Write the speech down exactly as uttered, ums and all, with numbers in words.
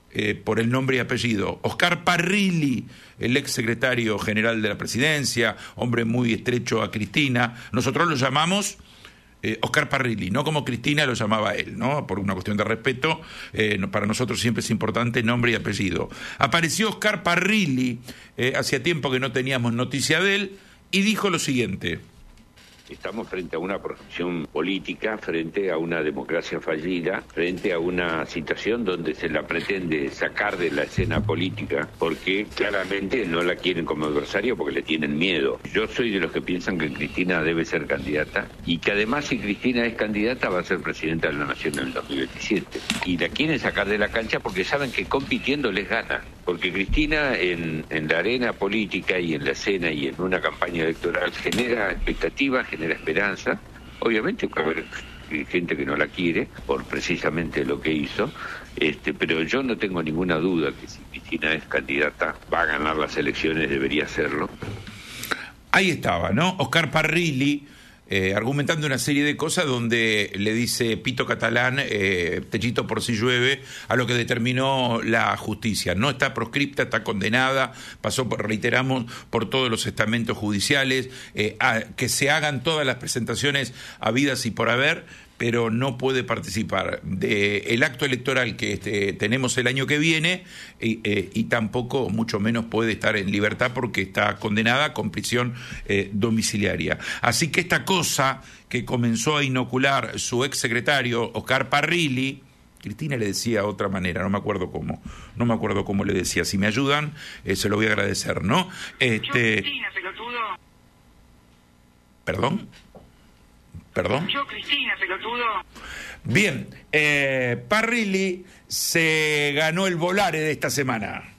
eh, por el nombre y apellido. Oscar Parrilli, el ex secretario general de la presidencia, hombre muy estrecho a Cristina. Nosotros lo llamamos eh, Oscar Parrilli, no como Cristina lo llamaba él, ¿no? Por una cuestión de respeto, eh, para nosotros siempre es importante nombre y apellido. Apareció Oscar Parrilli, eh, hacía tiempo que no teníamos noticia de él, y dijo lo siguiente. Estamos frente a una corrupción política, frente a una democracia fallida, frente a una situación donde se la pretende sacar de la escena política, porque claramente no la quieren como adversario porque le tienen miedo. Yo soy de los que piensan que Cristina debe ser candidata y que además si Cristina es candidata va a ser presidenta de la Nación en el dos mil veintisiete. Y la quieren sacar de la cancha porque saben que compitiendo les gana. Porque Cristina en, en la arena política y en la escena y en una campaña electoral genera expectativas, genera esperanza. Obviamente puede haber gente que no la quiere por precisamente lo que hizo, este, pero yo no tengo ninguna duda que si Cristina es candidata va a ganar las elecciones, debería hacerlo. Ahí estaba, ¿no? Oscar Parrilli, Eh, argumentando una serie de cosas donde le dice Pito Catalán, eh, techito por si llueve, a lo que determinó la justicia. No está proscripta, está condenada, pasó, por, reiteramos, por todos los estamentos judiciales, eh, a, que se hagan todas las presentaciones habidas y por haber, pero no puede participar del acto electoral que este, tenemos el año que viene y, eh, y tampoco, mucho menos, puede estar en libertad porque está condenada con prisión eh, domiciliaria. Así que esta cosa que comenzó a inocular su exsecretario Oscar Parrilli, Cristina le decía de otra manera, no me acuerdo cómo, no me acuerdo cómo le decía, si me ayudan, eh, se lo voy a agradecer, ¿no? Este... Cristina, pelotudo. ¿Perdón? ¿Perdón? Yo, Cristina, pelotudo. Bien, eh, Parrilli se ganó el Volare de esta semana.